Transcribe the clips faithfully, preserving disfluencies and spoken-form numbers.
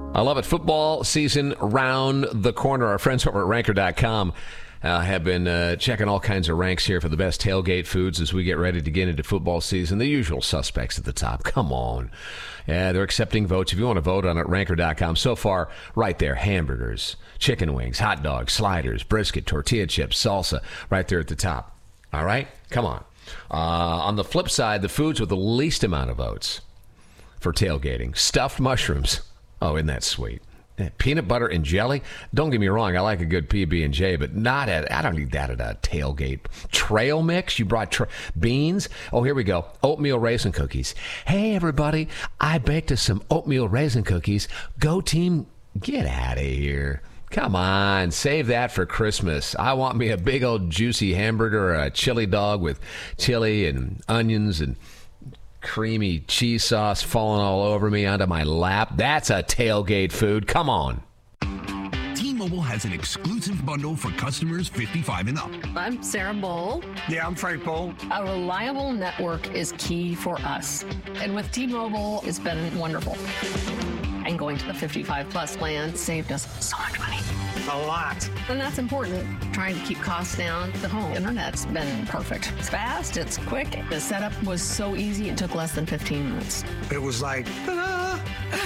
I love it. Football season round the corner. Our friends over at ranker dot com uh, have been uh, checking all kinds of ranks here for the best tailgate foods as we get ready to get into football season. The usual suspects at the top. Come on. Yeah, they're accepting votes. If you want to vote on it, ranker dot com. So far, right there, hamburgers, chicken wings, hot dogs, sliders, brisket, tortilla chips, salsa, right there at the top. All right? Come on. Uh, on the flip side, the foods with the least amount of votes for tailgating. Stuffed mushrooms. Oh, isn't that sweet? Peanut butter and jelly? Don't get me wrong, I like a good P B and J, but not at, I don't need that at a tailgate. Trail mix? You brought tra- beans? Oh, here we go. Oatmeal raisin cookies. Hey, everybody, I baked us some oatmeal raisin cookies. Go team, get out of here. Come on, save that for Christmas. I want me a big old juicy hamburger or a chili dog with chili and onions and creamy cheese sauce falling all over me onto my lap. That's a tailgate food. Come on. T-Mobile has an exclusive bundle for customers fifty-five and up. I'm Sarah Bowl. Yeah, I'm Frank Bowl. A reliable network is key for us. And with T-Mobile, it's been wonderful. And going to the fifty-five plus plan saved us so much money. A lot. And that's important. Trying to keep costs down. The home internet's been perfect. It's fast, it's quick. The setup was so easy, it took less than fifteen minutes. It was like, ta-da!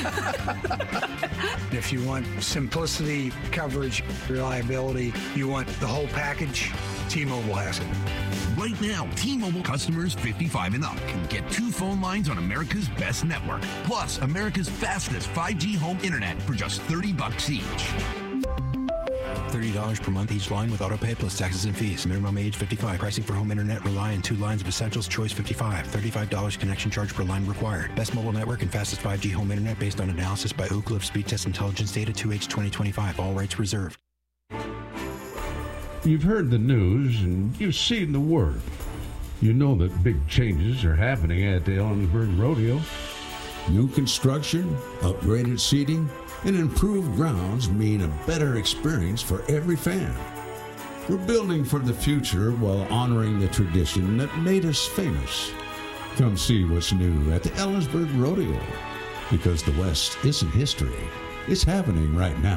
If you want simplicity, coverage, reliability, you want the whole package, T-Mobile has it. Right now, T-Mobile customers fifty-five and up can get two phone lines on America's best network, plus America's fastest five G home internet for just thirty bucks each. thirty dollars per month each line with autopay plus taxes and fees. Minimum age fifty-five. Pricing for home internet rely on two lines of Essentials. Choice fifty-five. thirty-five dollars connection charge per line required. Best mobile network and fastest five G home internet based on analysis by Ookla of Speed Test Intelligence Data two H twenty twenty-five. All rights reserved. You've heard the news and you've seen the word. You know that big changes are happening at the Ellensburg Rodeo. New construction, upgraded seating, and improved grounds mean a better experience for every fan. We're building for the future while honoring the tradition that made us famous. Come see what's new at the Ellensburg Rodeo, because the West isn't history. It's happening right now.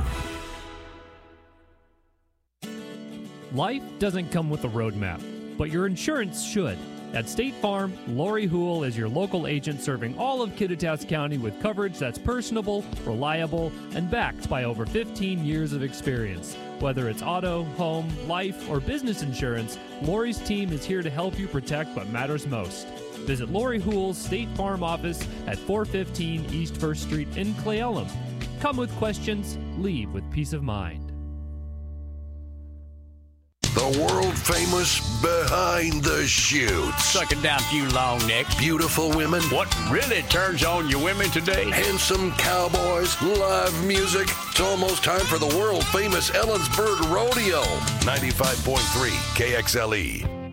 Life doesn't come with a roadmap, but your insurance should. At State Farm, Lori Houle is your local agent serving all of Kittitas County with coverage that's personable, reliable, and backed by over fifteen years of experience. Whether it's auto, home, life, or business insurance, Lori's team is here to help you protect what matters most. Visit Lori Houle's State Farm office at four fifteen East First Street in Cle Elum. Come with questions, leave with peace of mind. The world-famous Behind the Chutes. Sucking down a few long necks. Beautiful women. What really turns on your women today? Handsome cowboys. Live music. It's almost time for the world-famous Ellensburg Rodeo. ninety-five point three K X L E.